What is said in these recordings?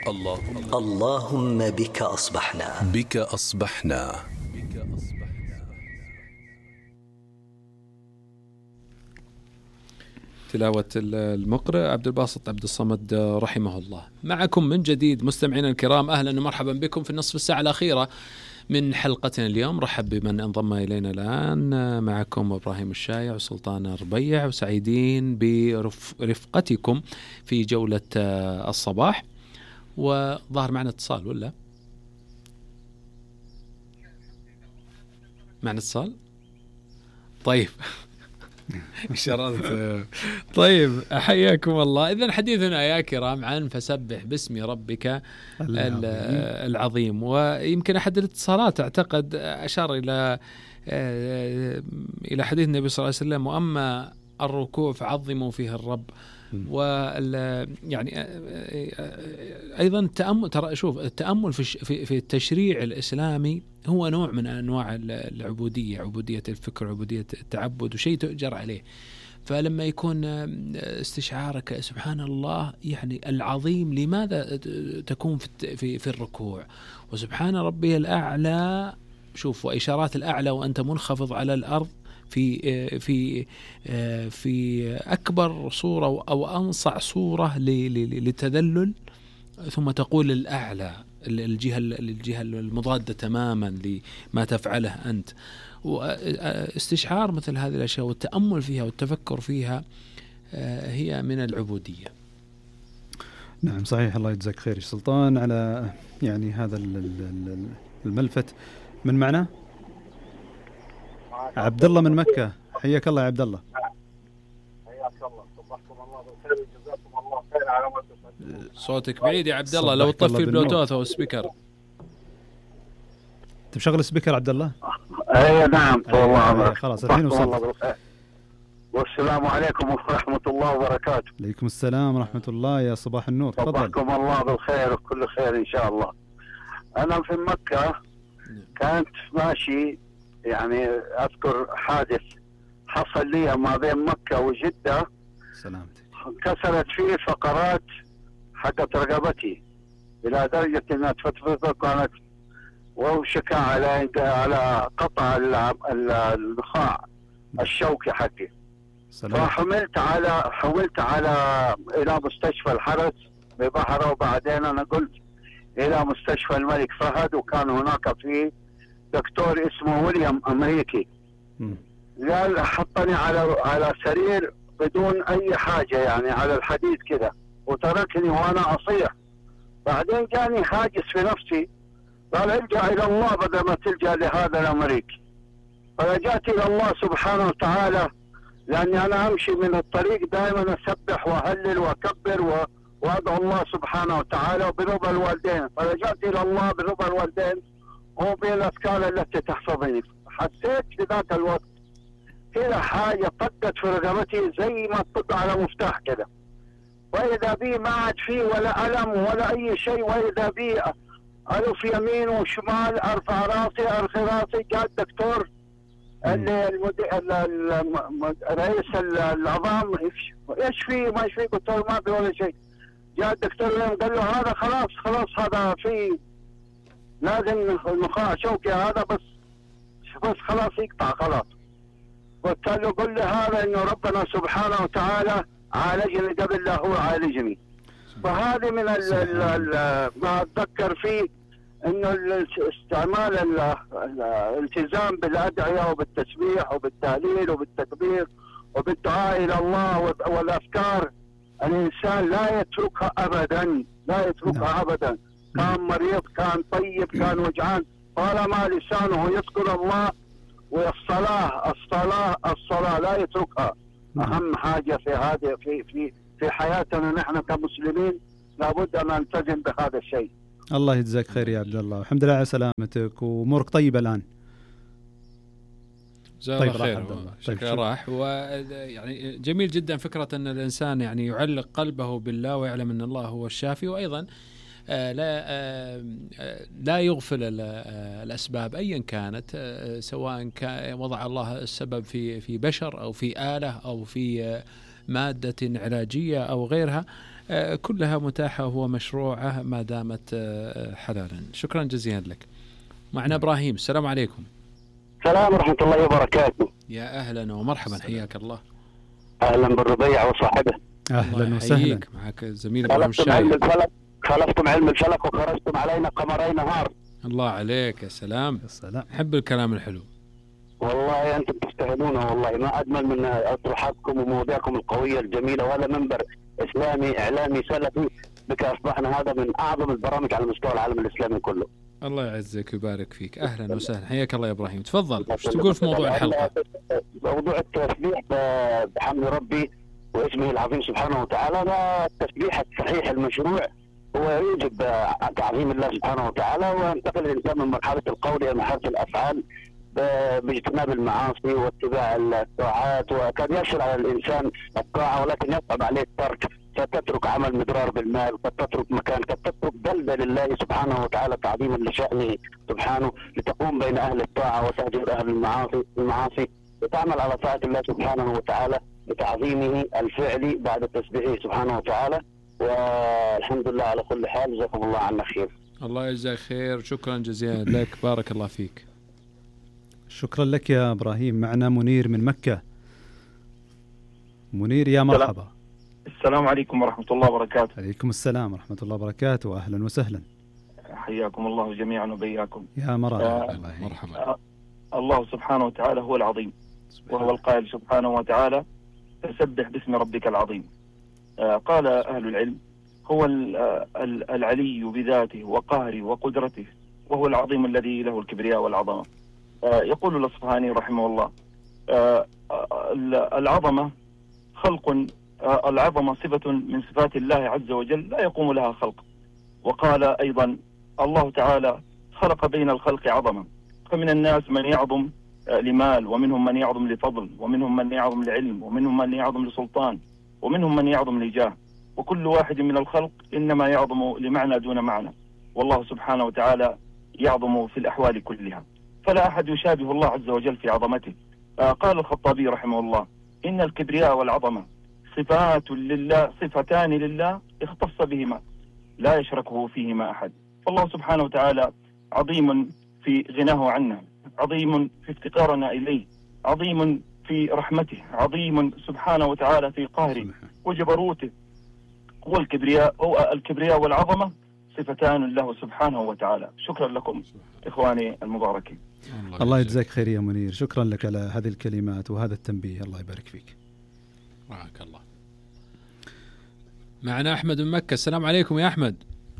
اللهم بك أصبحنا. تلاوة المقرئ عبد الباسط عبد الصمد رحمه الله. معكم من جديد مستمعينا الكرام، أهلا ومرحبا بكم في النصف الساعة الأخيرة من حلقتنا اليوم. رحب بمن انضم إلينا الآن. معكم إبراهيم الشايع وسلطان الربيع، وسعيدين برفقتكم في جولة الصباح. وظهر معنا اتصال ولا معنا اتصال؟ طيب إشارات. طيب حياكم الله. إذن حديثنا يا كرام عن فسبح باسم ربك العظيم. ويمكن أحد الاتصالات أعتقد أشار إلى حديث النبي صلى الله عليه وسلم: وأما الركوع فعظموا فيه الرب. يعني أيضا التأمل، ترى شوف، التأمل في التشريع الإسلامي هو نوع من أنواع العبودية، عبودية الفكر، عبودية التعبد، وشيء تؤجر عليه. فلما يكون استشعارك سبحان الله يعني العظيم، لماذا تكون في الركوع؟ وسبحان ربي الأعلى، شوف، وإشارات الأعلى وأنت منخفض على الأرض في أكبر صورة أو أنصع صورة للتذلل، ثم تقول الأعلى، الجهة المضادة تماما لما تفعله أنت. واستشعار مثل هذه الأشياء والتأمل فيها والتفكر فيها هي من العبودية. نعم صحيح. الله يجزاك خير يا سلطان على يعني هذا الملفت. من معنا عبد الله من مكة. حياك الله يا عبد الله. حياك الله، صبحكم الله بالخير وجزاكم الله خير على ما تفعلون. صوتك بعيد يا عبد الله، لو تطفي بلوتوث او سبيكر. انت مشغل سبيكر عبد الله؟ اي نعم والله. خلاص الحين وصلت. والسلام عليكم ورحمة الله وبركاته. عليكم السلام ورحمة الله، يا صباح النور. تفضل. صبحكم الله بالخير وكل خير إن شاء الله. أنا في مكة كانت ماشي، يعني أذكر حادث حصل لي ما بين مكة وجدة، سلامتك، كسرت فيه فقرات حقت رقبتي إلى درجة أنها تفتفت، كانت وشكا على قطع النخاع الشوكي حقي. فحملت على إلى مستشفى الحرس ببحرة، وبعدين أنا قلت إلى مستشفى الملك فهد، وكان هناك في دكتور اسمه ويليام أمريكي. قال حطني على سرير بدون أي حاجة، يعني على الحديد كذا، وتركني وأنا أصيح. بعدين جاني حاجز في نفسي، قال الجأ إلى الله بدل ما تلجأ لهذا الأمريكي. فلجأت إلى الله سبحانه وتعالى، لأني أنا أمشي من الطريق دائما أسبح وأهلل وأكبر وأدعو الله سبحانه وتعالى وبرضا الوالدين. فلجأت إلى الله برضا الوالدين وبالأذكار التي تحفظني. حسيت في ذاك الوقت كذا حاجة طقت في رقبتي زي ما تطق على مفتاح كذا، وإذا بي ما عاد فيه ولا ألم ولا أي شيء، وإذا بي ألف يمين وشمال، أرفع راسي أرخي راسي. جاء الدكتور رئيس العظام، ايش فيه ما فيه؟ قلت له ما في ولا شيء. جاء الدكتور قال له هذا خلاص هذا في لازم النخاع شوكي هذا بس خلاص يقطع خلاص. قلت له قل له هذا انه ربنا سبحانه وتعالى عالجني قبل لا هو عالجني. فهذه من ما اتذكر فيه انه استعمال الالتزام بالادعيه وبالتسبيح وبالتهليل وبالتكبير وبالدعاء الى الله والاذكار، الانسان لا يتركها ابدا، لا يتركها ابدا. كان مريض، كان طيب، كان وجعان، طالما لسانه يذكر الله. والصلاه لا يتركها. اهم حاجه في هذه في حياتنا نحن كمسلمين، لابد ان نلتزم بهذا الشيء. الله يجزاك خير يا عبد الله، الحمد لله على سلامتك وامورك طيبه الان. طيب خير، شكرا راح. ويعني جميل جدا فكرة أن الإنسان يعني يعلق قلبه بالله ويعلم أن الله هو الشافي، وأيضا لا يغفل الأسباب أيا كانت، سواء وضع الله السبب في بشر أو في آلة أو في مادة علاجية أو غيرها. كلها متاحة وهو مشروعة ما دامت حلالا. شكرا جزيلا لك. معنا إبراهيم. السلام عليكم. السلام ورحمة الله وبركاته. يا أهلا ومرحبا. حياك الله. أهلا بالربيع وصاحبه. أهلا وسهلا. معك زميل إبراهيم الشايب. خلفتم علم الفلك وخرجتم علينا قمرين نهار. الله عليك. يا سلام. حب الكلام الحلو. والله أنتم تستهلون، والله ما أجمل من أطروحاتكم ومواضيعكم القوية الجميلة، وهذا منبر إسلامي إعلامي سلفي بك أصبحنا هذا من أعظم البرامج على مستوى العالم الإسلامي كله. الله يعزك ويبارك فيك. أهلا وسهلا. حياك الله يا إبراهيم. تفضل. وش تقول في موضوع الحلقة؟ موضوع التسبيح بحمد ربي واسمه العظيم سبحانه وتعالى. التسبيح الصحيح المشروع هو يوجب تعظيم الله سبحانه وتعالى، وينتقل الإنسان من مرحلة القول إلى مرحلة الأفعال باجتناب المعاصي واتباع الطاعات. وكان يسهل على الإنسان الطاعة ولكن يصعب عليه الترك، فتترك عمل مضرار بالمال، قد تترك مكان، قد تترك بلدة لله سبحانه وتعالى تعظيما لشأنه سبحانه، لتقوم بين أهل الطاعة وتهجر أهل المعاصي وتعمل على طاعة الله سبحانه وتعالى بتعظيمه الفعلي بعد تسبيحه سبحانه وتعالى. والحمد لله على كل حال. جزاكم الله عنا خير. الله يجزاك خير. شكرا جزيلا لك. بارك الله فيك. شكرا لك يا إبراهيم. معنا منير من مكة. منير يا مرحبا. السلام عليكم ورحمة الله وبركاته. عليكم السلام ورحمة الله وبركاته. أهلا وسهلا. حياكم الله جميعا وبياكم. يا مرحبا. مرحبا. الله سبحانه وتعالى هو العظيم، وهو القائل سبحانه وتعالى فسبح باسم ربك العظيم. قال أهل العلم هو العلي بذاته وقهره وقدرته، وهو العظيم الذي له الكبرياء والعظمة. يقول الأصفهاني رحمه الله العظمة خلق، العظمة صفة من صفات الله عز وجل لا يقوم لها خلق. وقال أيضا الله تعالى خلق بين الخلق عظمة، فمن الناس من يعظم لمال، ومنهم من يعظم لفضل، ومنهم من يعظم لعلم، ومنهم من يعظم لسلطان، ومنهم من يعظم لجاه، وكل واحد من الخلق إنما يعظم لمعنى دون معنى، والله سبحانه وتعالى يعظم في الأحوال كلها، فلا أحد يشابه الله عز وجل في عظمته. قال الخطابي رحمه الله إن الكبرياء والعظمة صفات لله، صفتان لله اختص بهما لا يشركه فيهما أحد. فالله سبحانه وتعالى عظيم في غناه عنا، عظيم في افتقارنا إليه، عظيم في رحمته، عظيم سبحانه وتعالى في قهره وجبروته. والكبرياء والعظمة صفتان له سبحانه وتعالى. شكرا لكم إخواني المباركين. الله يجزاك خير يا منير. شكرا لك على هذه الكلمات وهذا التنبيه. الله يبارك فيك. معك الله. معنا أحمد من مكة. السلام عليكم يا أحمد.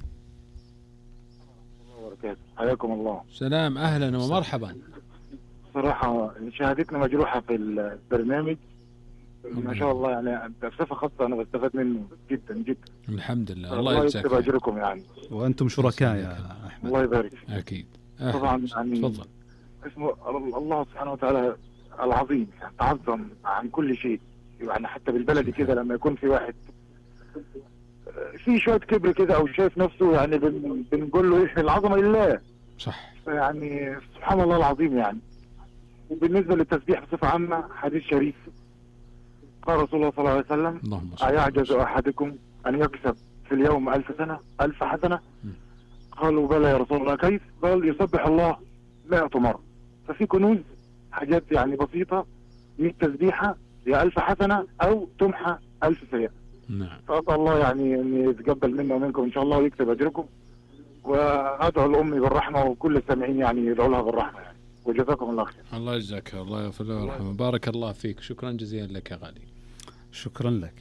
حياكم الله. سلام. أهلا ومرحبا. صراحة شهادتنا مجروحة في البرنامج ما شاء الله، يعني بصفة خاصة أنا بستفاد منه جدا جدا. الحمد لله. الله يكتب أجركم يعني. وأنتم شركاء يا أحمد. الله يبارك. أكيد. طبعا يعني تفضل. اسمه الله سبحانه وتعالى العظيم، يعني تعظم عن كل شيء، يعني حتى بالبلد كده لما يكون في واحد في شوية كبر كده أو شايف نفسه، يعني بنقول له إيش العظمة لله. صح. يعني سبحان الله العظيم يعني. وبالنسبة للتسبيح بصفة عامة حديث شريف قال رسول الله صلى الله عليه وسلم أيعجز أحدكم أن يكسب في اليوم 1000 سنة 1000 حسنة؟ قالوا بلى يا رسول الله كيف؟ قال يسبح الله 100 مرة. ففي كنوز حاجات يعني بسيطة، 100 تسبيحة يا 1000 حسنة أو تمحى 1000 سيئة. نعم. فأسأل الله يعني أن يتقبل منا ومنكم إن شاء الله ويكتب أجركم، وأدعو الأم بالرحمة وكل السامعين يعني يدعو لها بالرحمة يعني. وجزاكم الله خير. الله يجزاك. الله يغفر له ويرحمه. بارك الله فيك. شكرا جزيلا لك يا غالي. شكرا لك.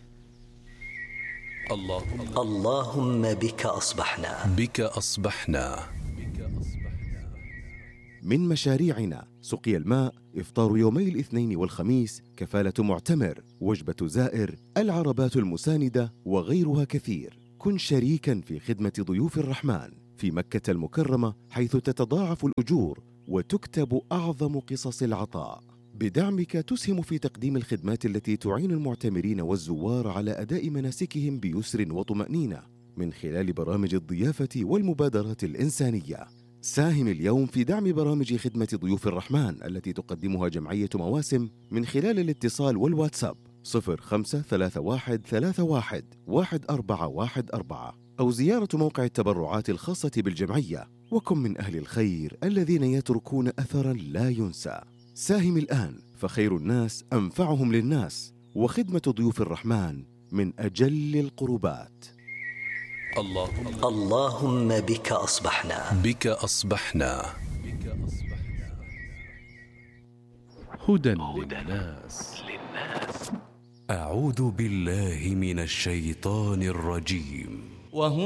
اللهم بك أصبحنا. من مشاريعنا سقي الماء، إفطار يومي الاثنين والخميس، كفالة معتمر، وجبة زائر، العربات المساندة وغيرها كثير. كن شريكا في خدمة ضيوف الرحمن في مكة المكرمة، حيث تتضاعف الأجور وتكتب أعظم قصص العطاء. بدعمك تسهم في تقديم الخدمات التي تعين المعتمرين والزوار على أداء مناسكهم بيسر وطمأنينة من خلال برامج الضيافة والمبادرات الإنسانية. ساهم اليوم في دعم برامج خدمة ضيوف الرحمن التي تقدمها جمعية مواسم من خلال الاتصال والواتساب 0531311414 أو زيارة موقع التبرعات الخاصة بالجمعية، وكن من أهل الخير الذين يتركون أثرا لا ينسى. ساهم الآن فخير الناس أنفعهم للناس، وخدمة ضيوف الرحمن من أجل القربات. اللهم بك أصبحنا، بك أصبحنا. هدى للناس. أعوذ بالله من الشيطان الرجيم.